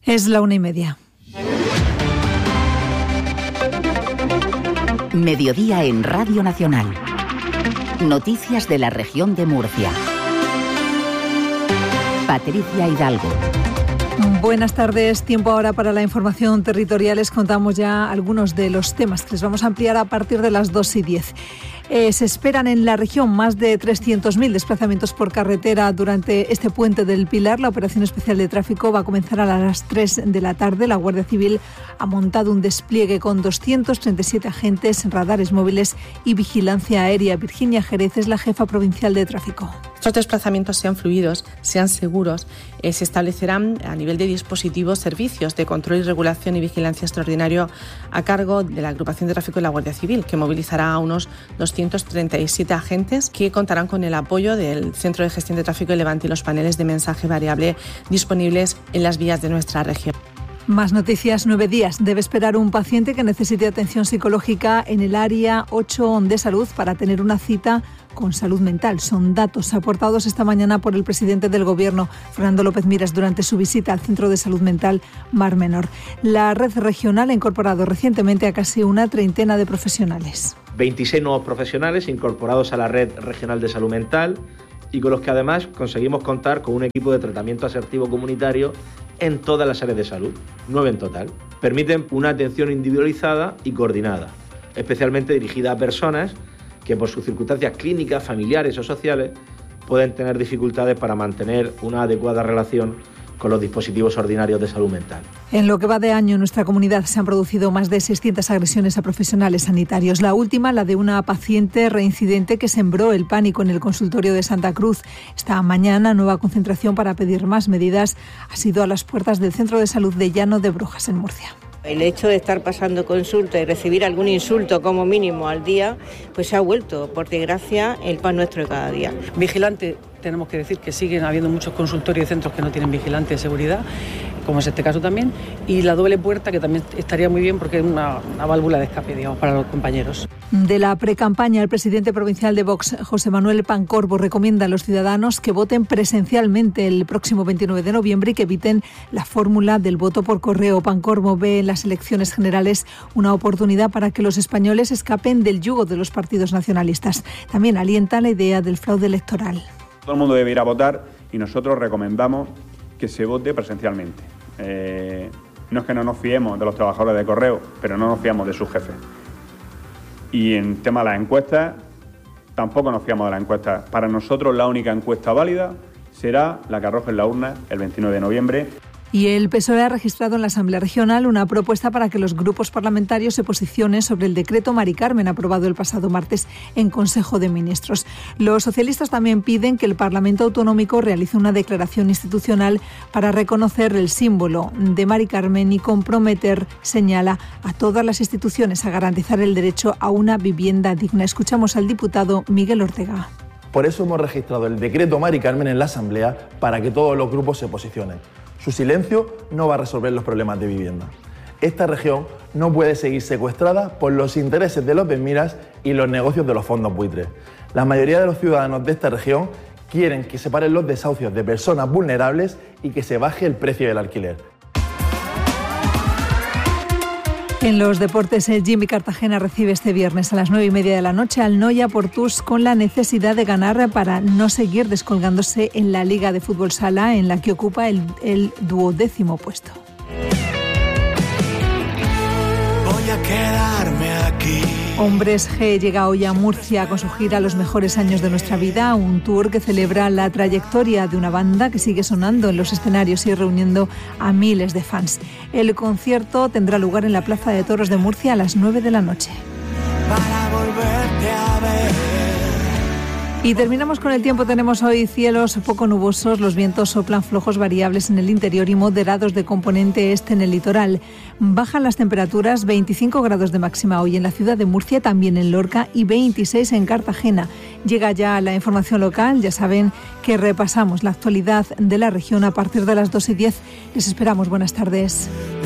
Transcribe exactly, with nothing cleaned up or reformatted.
Es la una y media. Mediodía en Radio Nacional. Noticias de la región de Murcia. Patricia Hidalgo. Buenas tardes, tiempo ahora para la información territorial. Les contamos ya algunos de los temas que les vamos a ampliar a partir de las dos y diez. Eh, se esperan en la región más de trescientos mil desplazamientos por carretera durante este puente del Pilar. La operación especial de tráfico va a comenzar a las tres de la tarde. La Guardia Civil ha montado un despliegue con doscientos treinta y siete agentes, radares móviles y vigilancia aérea. Virginia Jerez es la jefa provincial de tráfico. Estos desplazamientos sean fluidos, sean seguros, eh, se establecerán a nivel de dispositivos servicios de control y regulación y vigilancia extraordinario a cargo de la Agrupación de Tráfico de la Guardia Civil, que movilizará a unos doscientos treinta y siete agentes que contarán con el apoyo del Centro de Gestión de Tráfico de Levante y los paneles de mensaje variable disponibles en las vías de nuestra región. Más noticias. Nueve días debe esperar un paciente que necesite atención psicológica en el área ocho de salud para tener una cita con salud mental. Son datos aportados esta mañana por el presidente del Gobierno, Fernando López Miras, durante su visita al Centro de Salud Mental Mar Menor. La red regional ha incorporado recientemente a casi una treintena de profesionales. veintiséis nuevos profesionales incorporados a la red regional de salud mental y con los que además conseguimos contar con un equipo de tratamiento asertivo comunitario en todas las áreas de salud, nueve en total. Permiten una atención individualizada y coordinada, especialmente dirigida a personas que por sus circunstancias clínicas, familiares o sociales pueden tener dificultades para mantener una adecuada relación con los dispositivos ordinarios de salud mental. En lo que va de año, en nuestra comunidad se han producido más de seiscientas agresiones a profesionales sanitarios. La última, la de una paciente reincidente que sembró el pánico en el consultorio de Santa Cruz. Esta mañana, nueva concentración para pedir más medidas ha sido a las puertas del Centro de Salud de Llano de Brujas, en Murcia. El hecho de estar pasando consulta y recibir algún insulto como mínimo al día, pues se ha vuelto, por desgracia, el pan nuestro de cada día. Vigilante, tenemos que decir que siguen habiendo muchos consultorios y centros que no tienen vigilante de seguridad, como es este caso también, y la doble puerta, que también estaría muy bien porque es una, una válvula de escape, digamos, para los compañeros. De la precampaña, el presidente provincial de Vox, José Manuel Pancorbo, recomienda a los ciudadanos que voten presencialmente el próximo veintinueve de noviembre y que eviten la fórmula del voto por correo. Pancorbo ve en las elecciones generales una oportunidad para que los españoles escapen del yugo de los partidos nacionalistas. También alienta la idea del fraude electoral. Todo el mundo debe ir a votar y nosotros recomendamos que se vote presencialmente. Eh, no es que no nos fiemos de los trabajadores de correo, pero no nos fiamos de sus jefes. Y en tema de las encuestas, tampoco nos fiamos de las encuestas. Para nosotros la única encuesta válida será la que arroje en la urna el veintinueve de noviembre. Y el P S O E ha registrado en la Asamblea Regional una propuesta para que los grupos parlamentarios se posicionen sobre el decreto Mari Carmen aprobado el pasado martes en Consejo de Ministros. Los socialistas también piden que el Parlamento Autonómico realice una declaración institucional para reconocer el símbolo de Mari Carmen y comprometer, señala, a todas las instituciones a garantizar el derecho a una vivienda digna. Escuchamos al diputado Miguel Ortega. Por eso hemos registrado el decreto Mari Carmen en la Asamblea para que todos los grupos se posicionen. Su silencio no va a resolver los problemas de vivienda. Esta región no puede seguir secuestrada por los intereses de López Miras y los negocios de los fondos buitres. La mayoría de los ciudadanos de esta región quieren que se paren los desahucios de personas vulnerables y que se baje el precio del alquiler. En los deportes, el Jimmy Cartagena recibe este viernes a las nueve y media de la noche al Noia Portús con la necesidad de ganar para no seguir descolgándose en la Liga de Fútbol Sala, en la que ocupa el, el duodécimo puesto. Voy a quedarme aquí. Hombres G llega hoy a Murcia con su gira Los mejores años de nuestra vida, un tour que celebra la trayectoria de una banda que sigue sonando en los escenarios y reuniendo a miles de fans. El concierto tendrá lugar en la Plaza de Toros de Murcia a las nueve de la noche. Para volverte a ver. Y terminamos con el tiempo. Tenemos hoy cielos poco nubosos, los vientos soplan flojos variables en el interior y moderados de componente este en el litoral. Bajan las temperaturas, veinticinco grados de máxima hoy en la ciudad de Murcia, también en Lorca, y veintiséis en Cartagena. Llega ya la información local, ya saben que repasamos la actualidad de la región a partir de las dos y diez. Les esperamos, buenas tardes.